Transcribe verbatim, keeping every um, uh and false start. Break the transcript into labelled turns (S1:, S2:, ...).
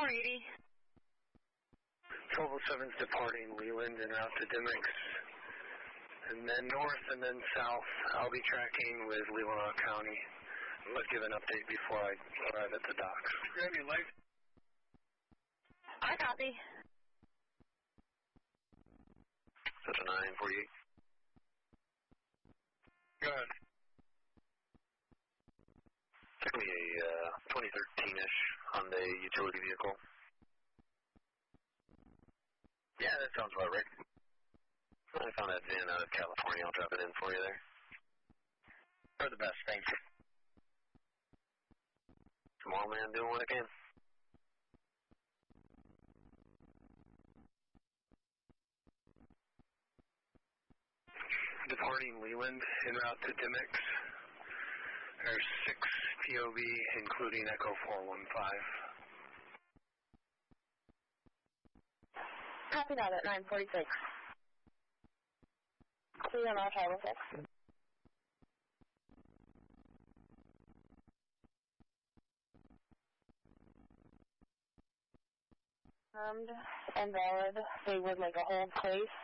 S1: four eighty.
S2: twelve oh seven's departing Leland en route to Dimmock. And then north and then south, I'll be tracking with Leelanau County. Let's give an update before I arrive at the docks. Grab your life.
S1: I copy.
S3: That's a nine forty-eight.
S2: Go ahead.
S3: Took me a uh, twenty thirteen-ish Hyundai utility vehicle. Yeah, that sounds about right. I found that van out of California. I'll drop it in for you there.
S2: You're the best, thank you.
S3: Small man doing what I can.
S2: Departing Leland en route to Dimmock. There's six P O V, including Echo four one five.
S1: Copy that at nine forty-six. Clear on all travel six. Armed and valid. They would like a hold place